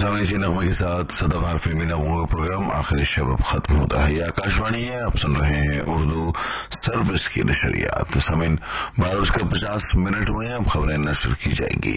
اسی نغمے کے ساتھ سدابہار فلمی نغموں کا پروگرام آخری شب اب ختم ہوتا ہے. یہ آکاشوانی ہے، آپ سن رہے ہیں اردو سروس کی نشریات. سامعین 12:50 ہوئے ہیں، اب خبریں نشر کی جائیں گی.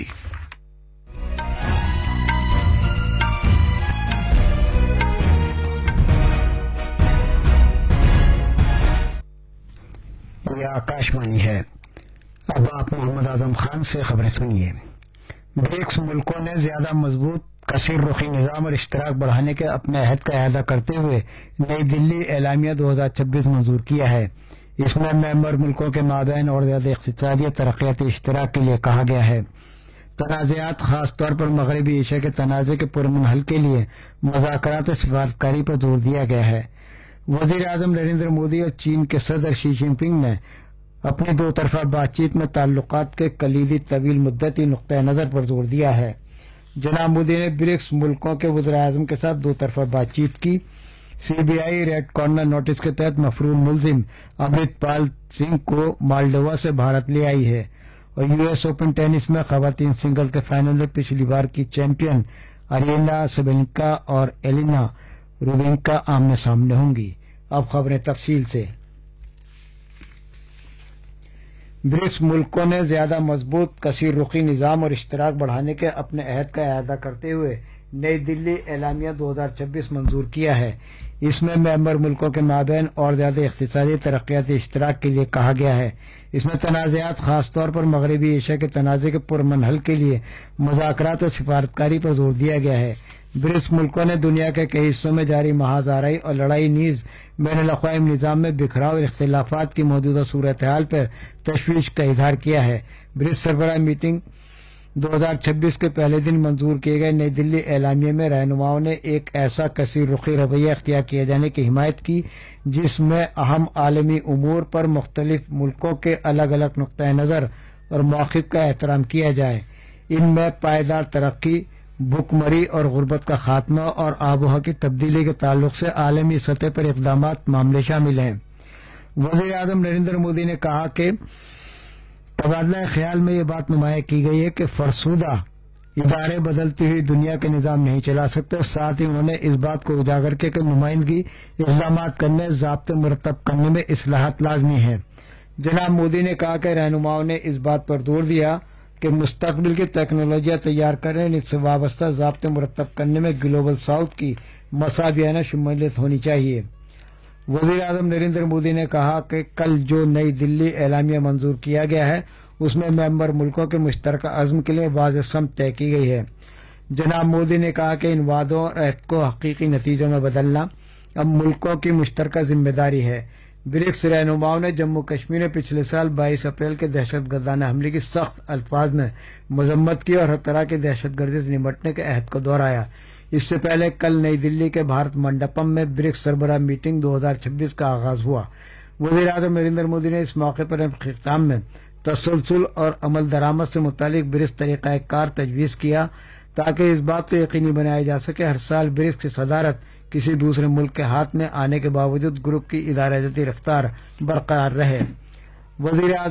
یہ آکاشوانی ہے. اب آپ محمد اعظم خان سے خبریں سنیے. برکس ملکوں نے زیادہ مضبوط کثیر رخی نظام اور اشتراک بڑھانے کے اپنے عہد کا اعادہ کرتے ہوئے نئی دلی اعلامیہ 2026 منظور کیا ہے. اس میں ممبر ملکوں کے مابین اور زیادہ اقتصادی ترقیاتی اشتراک کے لیے کہا گیا ہے. تنازعات، خاص طور پر مغربی ایشیا کے تنازع کے پرامن حل کے لیے مذاکرات سفارتکاری پر زور دیا گیا ہے. وزیر اعظم نریندر مودی اور چین کے صدر شی جن پنگ نے اپنی دو طرفہ بات چیت میں تعلقات کے کلیدی طویل مدتی نقطۂ نظر پر زور دیا ہے. جناب مودی نے برکس ملکوں کے وزراء اعظم کے ساتھ دو طرفہ بات چیت کی. C B I read corner notice کے تحت مفرور ملزم امرت پال سنگھ کو مالڈووا سے بھارت لے آئی ہے. اور یو ایس اوپن ٹینس میں خواتین سنگل کے فائنل میں پچھلی بار کی چیمپئن ارینا سابلینکا اور ایلینا روبینکا آمنے سامنے ہوں گی. اب خبریں تفصیل سے. برکس ملکوں نے زیادہ مضبوط کثیر رخی نظام اور اشتراک بڑھانے کے اپنے عہد کا اعادہ کرتے ہوئے نئی دلی اعلامیہ 2026 منظور کیا ہے. اس میں ممبر ملکوں کے مابین اور زیادہ اقتصادی ترقیاتی اشتراک کے لیے کہا گیا ہے. اس میں تنازعات، خاص طور پر مغربی ایشیا کے تنازع کے پرامن حل کے لیے مذاکرات اور سفارتکاری پر زور دیا گیا ہے. برکس ملکوں نے دنیا کے کئی حصوں میں جاری محاذ آرائی اور لڑائی نیز بین الاقوامی نظام میں بکھراؤ اور اختلافات کی موجودہ صورتحال پر تشویش کا اظہار کیا ہے. برکس سربراہ میٹنگ 2026 کے پہلے دن منظور کیے گئے نئی دلی اعلامیہ میں رہنماؤں نے ایک ایسا کثیر رخی رویہ اختیار کیے جانے کی حمایت کی جس میں اہم عالمی امور پر مختلف ملکوں کے الگ الگ نقطۂ نظر اور مواقف کا احترام کیا جائے. ان میں پائیدار ترقی، بھوکمری اور غربت کا خاتمہ اور آب و ہوا کی تبدیلی کے تعلق سے عالمی سطح پر اقدامات معاملے شامل ہیں. وزیر اعظم نریندر مودی نے کہا کہ تبادلہ خیال میں یہ بات نمایاں کی گئی ہے کہ فرسودہ ادارے بدلتی ہوئی دنیا کے نظام نہیں چلا سکتے. ساتھ ہی انہوں نے اس بات کو اجاگر کیا کہ نمائندگی اقدامات کرنے، ضابطے مرتب کرنے میں اصلاحات لازمی ہیں. جناب مودی نے کہا کہ رہنماؤں نے اس بات پر زور دیا کہ مستقبل کی ٹیکنالوجیاں تیار کرنے اور اس سے وابستہ ضابطے مرتب کرنے میں گلوبل ساؤتھ کی مساویانہ شمولیت ہونی چاہیے. وزیر اعظم نریندر مودی نے کہا کہ کل جو نئی دلی اعلامیہ منظور کیا گیا ہے اس میں ممبر ملکوں کے مشترکہ عزم کے لیے واضح سمت طے کی گئی ہے. جناب مودی نے کہا کہ ان وعدوں اور عہد کو حقیقی نتیجوں میں بدلنا اب ملکوں کی مشترکہ ذمہ داری ہے. برکس رہنماؤں نے جموں کشمیر میں پچھلے سال 22 اپریل کے دہشت گردانہ حملے کی سخت الفاظ میں مذمت کی اور ہر طرح کی دہشت گردی سے نمٹنے کے عہد کو دہرایا. اس سے پہلے کل نئی دلی کے بھارت منڈپم میں برکس سربراہ میٹنگ 2026 کا آغاز ہوا. وزیر اعظم نریندر مودی نے اس موقع پر اختتام میں تسلسل اور عمل درآمد سے متعلق برکس طریقہ کار تجویز کیا تاکہ اس بات کو یقینی بنایا جا سکے ہر سال برکس کی صدارت کسی دوسرے ملک کے ہاتھ میں آنے کے باوجود گروپ کی ادارہ جاتی رفتار برقرار رہے. وزیر